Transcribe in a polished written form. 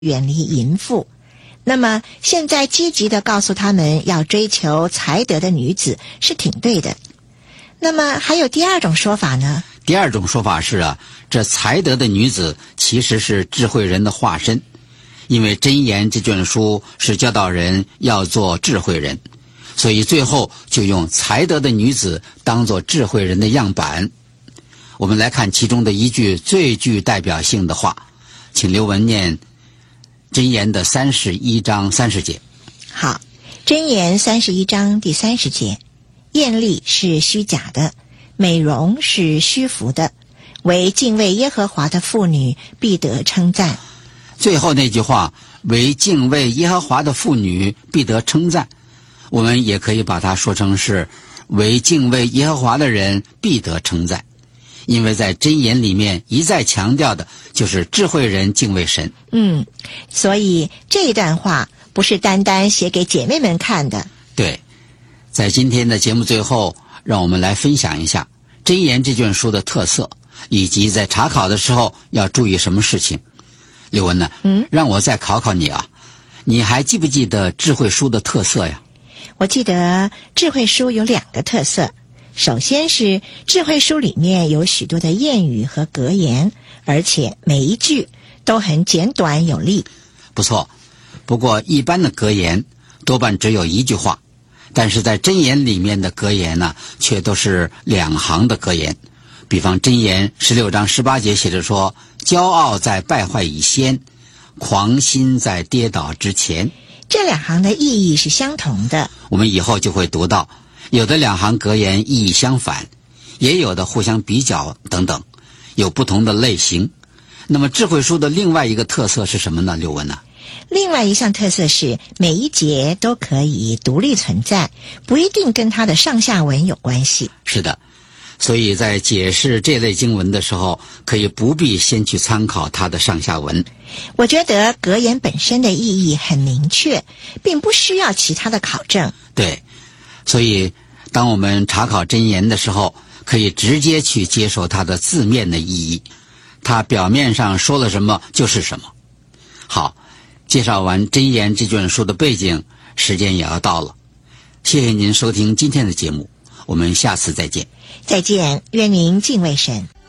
远离淫妇。那么现在积极地告诉他们要追求才德的女子是挺对的。那么还有第二种说法呢？ 第二种说法是这才德的女子其实是智慧人的化身，因为箴言这卷书是教导人要做智慧人，所以最后就用才德的女子当作智慧人的样板。我们来看其中的一句最具代表性的话，请刘文念箴言的31章30节。 好，箴言31章第30节，艳丽是虚假的，美容是虚浮的，唯敬畏耶和华的妇女必得称赞。 最后那句话，唯敬畏耶和华的妇女必得称赞，我们也可以把它说成是唯敬畏耶和华的人必得称赞，因为在箴言里面一再强调的就是智慧人敬畏神。 所以这一段话不是单单写给姐妹们看的。 对，在今天的节目最后，让我们来分享一下箴言这卷书的特色，以及在查考的时候要注意什么事情。刘文呢？让我再考考你你还记不记得智慧书的特色呀？ 我记得智慧书有2个特色。首先是智慧书里面有许多的谚语和格言，而且每一句都很简短有力。 不错，不过一般的格言多半只有一句话，但是在箴言里面的格言却都是2行的格言。比方箴言16章18节写着说，骄傲在败坏以先，狂心在跌倒之前。 这2行的意义是相同的。 我们以后就会读到，有的2行格言意义相反，也有的互相比较等等，有不同的类型。那么智慧书的另外一个特色是什么呢？刘文呢？ 另外一项特色是每一节都可以独立存在，不一定跟它的上下文有关系。 是的，所以在解释这类经文的时候，可以不必先去参考它的上下文。 我觉得格言本身的意义很明确，并不需要其他的考证。 对，所以当我们查考箴言的时候，可以直接去接受它的字面的意义，它表面上说了什么就是什么。好，介绍完箴言这卷书的背景，时间也要到了。谢谢您收听今天的节目，我们下次再见。 再见，愿您敬畏神。